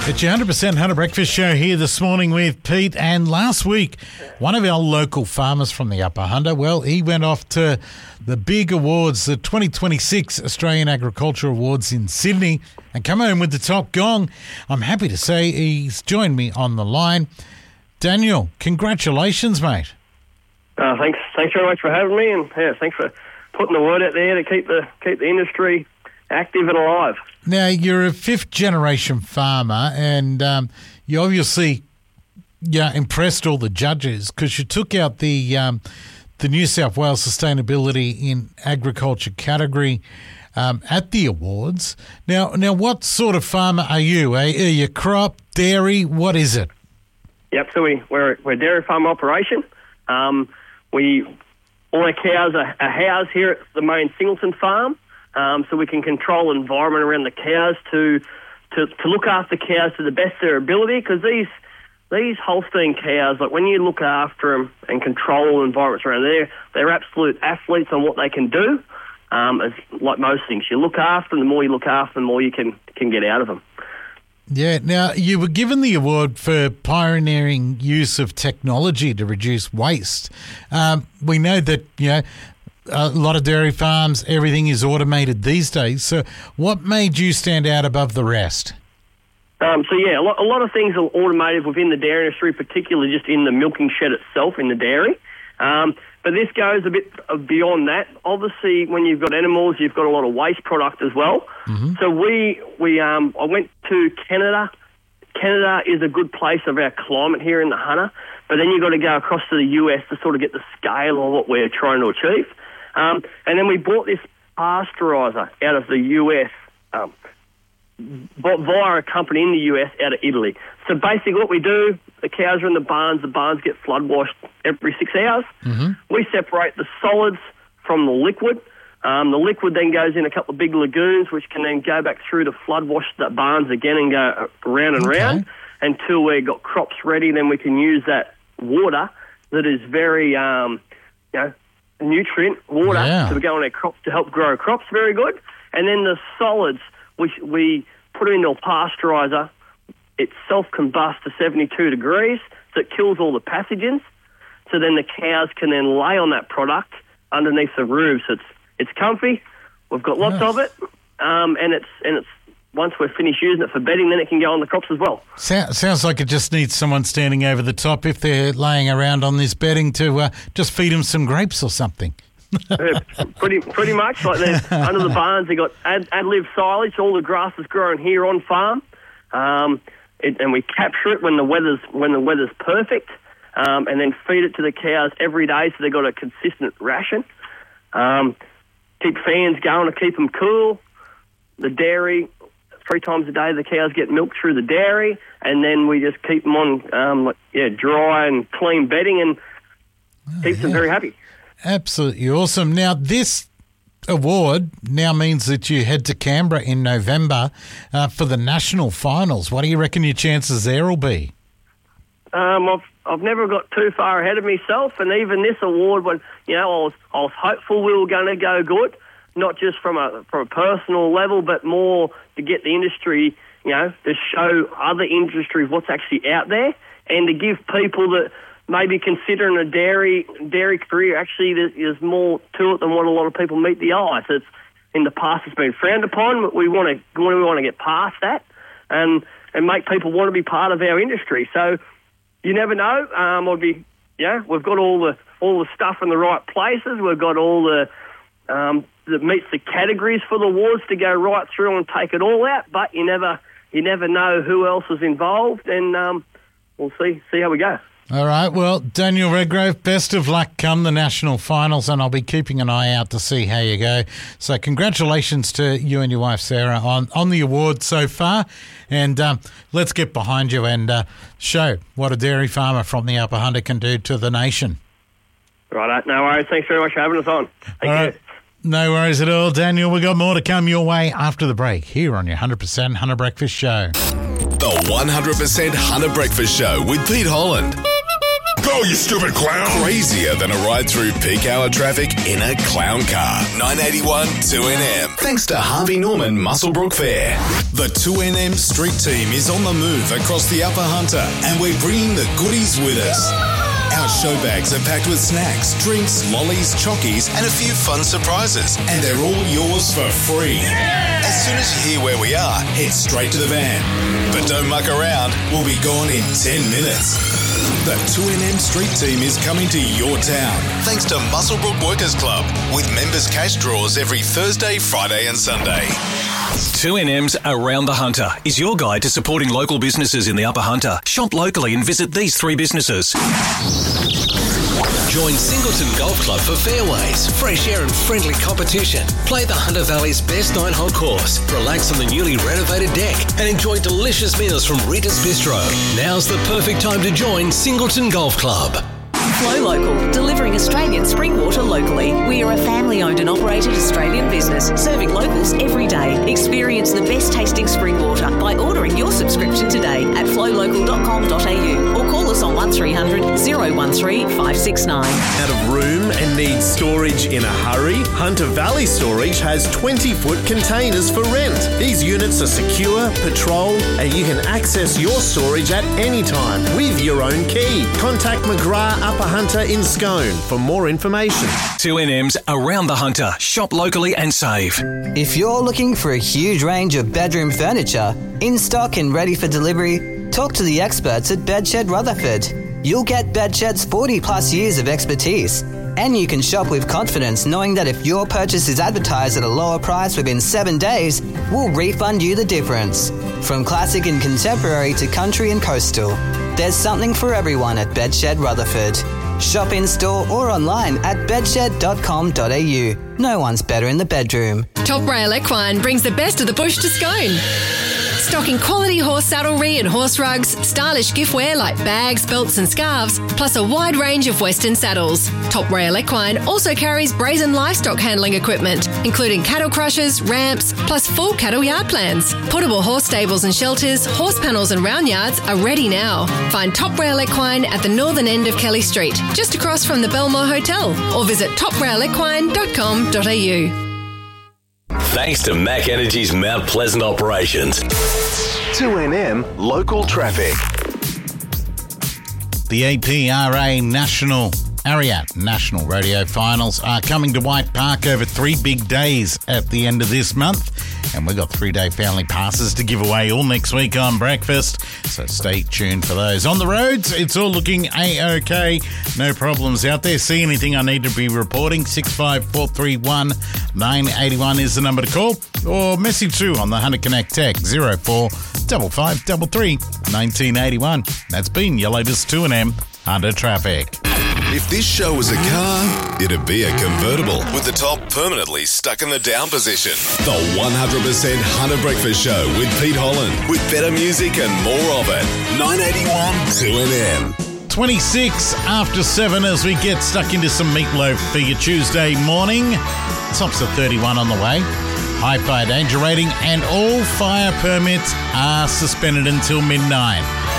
It's your 100% Hunter Breakfast Show here this morning with Pete. And last week, one of our local farmers from the Upper Hunter, well, he went off to the big awards, the 2026 Australian Agriculture Awards in Sydney, and come home with the top gong. I'm happy to say he's joined me on the line. Daniel, congratulations, mate. Thanks very much for having me, and thanks for putting the word out there to keep the industry active and alive. Now, you're a fifth-generation farmer, and you obviously impressed all the judges because you took out the New South Wales Sustainability in Agriculture category at the awards. Now, what sort of farmer are you? Are you crop, dairy? What is it? Yep, so we're a dairy farm operation. All our cows are housed here at the main Singleton farm. So we can control the environment around the cows to look after cows to the best of their ability, because these Holstein cows, like when you look after them and control the environments around there, they're absolute athletes on what they can do. As like most things, you look after them, the more you look after them, the more you can get out of them. Yeah. Now, you were given the award for pioneering use of technology to reduce waste. We know that, a lot of dairy farms, everything is automated these days. So what made you stand out above the rest? A lot of things are automated within the dairy industry, particularly just in the milking shed itself in the dairy. But this goes a bit beyond that. Obviously, when you've got animals, you've got a lot of waste product as well. Mm-hmm. So I went to Canada. Canada is a good place of our climate here in the Hunter, but then you've got to go across to the US to sort of get the scale of what we're trying to achieve. And then we bought this pasteurizer out of the US, via a company in the US out of Italy. So basically what we do, the cows are in the barns get flood washed every 6 hours. Mm-hmm. We separate the solids from the liquid. The liquid then goes in a couple of big lagoons, which can then go back through to flood wash the barns again and go round and round until we've got crops ready. Then we can use that water that is very, nutrient water to go on our crops to help grow crops very good. And then the solids, which we put into a pasteurizer, it self-combusts to 72 degrees, so it kills all the pathogens. So then the cows can then lay on that product underneath the roofs. It's comfy. We've got lots of it, and it's once we're finished using it for bedding, then it can go on the crops as well. Sounds like it just needs someone standing over the top if they're laying around on this bedding to just feed them some grapes or something. Pretty much. Like under the barns, they got ad-lib silage. All the grass is growing here on farm, and we capture it when the weather's perfect, and then feed it to the cows every day, so they got a consistent ration. Keep fans going to keep them cool. The dairy, 3 times a day, the cows get milked through the dairy, and then we just keep them on dry and clean bedding and keeps them very happy. Absolutely awesome. Now, this award now means that you head to Canberra in November for the national finals. What do you reckon your chances there will be? I've never got too far ahead of myself, and even this award, when I was hopeful we were going to go good, not just from a personal level, but more to get the industry, to show other industries what's actually out there, and to give people that maybe considering a dairy career, actually there's more to it than what a lot of people meet the eye. So it's, in the past it's been frowned upon, but we want to get past that and make people want to be part of our industry. So you never know. We've got all the stuff in the right places. We've got all the that meets the categories for the awards to go right through and take it all out. But you never know who else is involved, and we'll see how we go. All right. Well, Daniel Redgrave, best of luck come the national finals, and I'll be keeping an eye out to see how you go. So congratulations to you and your wife, Sarah, on the award so far. And let's get behind you and show what a dairy farmer from the Upper Hunter can do to the nation. Right. No worries. Thanks very much for having us on. Thank you. Right. No worries at all, Daniel. We've got more to come your way after the break here on your 100% Hunter Breakfast Show. The 100% Hunter Breakfast Show with Pete Holland. Go, you stupid clown! Crazier than a ride through peak hour traffic in a clown car. 981 2NM. Thanks to Harvey Norman Muswellbrook Fair. The 2NM Street Team is on the move across the Upper Hunter, and we're bringing the goodies with us. Our show bags are packed with snacks, drinks, lollies, chockies, and a few fun surprises. And they're all yours for free. As soon as you hear where we are, head straight to the van. But don't muck around, we'll be gone in 10 minutes. The 2NM Street Team is coming to your town, thanks to Muswellbrook Workers Club, with members' cash draws every Thursday, Friday and Sunday. 2NM's Around the Hunter is your guide to supporting local businesses in the Upper Hunter. Shop locally and visit these 3 businesses. Join Singleton Golf Club for fairways, fresh air and friendly competition. Play the Hunter Valley's best 9-hole course, relax on the newly renovated deck and enjoy delicious meals from Rita's Bistro. Now's the perfect time to join Singleton Golf Club. Flow Local, delivering Australian spring water locally. We are a family-owned and operated Australian business, serving locals every day. Experience the best tasting spring water by ordering your subscription today at flowlocal.com.au or call us on 1300 013 569. Out of room and needs storage in a hurry? Hunter Valley Storage has 20-foot containers for rent. These units are secure, patrolled, and you can access your storage at any time with your own key. Contact McGrath Upper Hunter in Scone for more information. 2NM's Around the Hunter. Shop locally and save. If you're looking for a huge range of bedroom furniture, in stock and ready for delivery, talk to the experts at Bedshed Rutherford. You'll get Bedshed's 40 plus years of expertise, and you can shop with confidence knowing that if your purchase is advertised at a lower price within 7 days, we'll refund you the difference. From classic and contemporary to country and coastal, there's something for everyone at Bedshed Rutherford. Shop in store or online at bedshed.com.au. No one's better in the bedroom. Top Rail Equine brings the best of the bush to Scone. Stocking quality horse saddlery and horse rugs, stylish giftware like bags, belts and scarves, plus a wide range of Western saddles. Top Rail Equine also carries brazen livestock handling equipment, including cattle crushers, ramps, plus full cattle yard plans. Portable horse stables and shelters, horse panels and round yards are ready now. Find Top Rail Equine at the northern end of Kelly Street, just across from the Belmore Hotel, or visit toprail-equine.com.au. Thanks to Mac Energy's Mount Pleasant operations. 2NM Local Traffic. The APRA National Ariat National Rodeo Finals are coming to White Park over 3 big days at the end of this month. And we've got 3-day family passes to give away all next week on Breakfast, so stay tuned for those. On the roads, it's all looking A-OK. No problems out there. See anything I need to be reporting, 65431 981 is the number to call, or message through on the Hunter Connect tech 045533 1981. That's been your latest 2NM Hunter Traffic. If this show was a car, it'd be a convertible with the top permanently stuck in the down position. The 100% Hunter Breakfast Show with Pete Holland, with better music and more of it. 981 2NM. 26 after 7 as we get stuck into some meatloaf for your Tuesday morning. Tops of 31 on the way. High fire danger rating and all fire permits are suspended until midnight.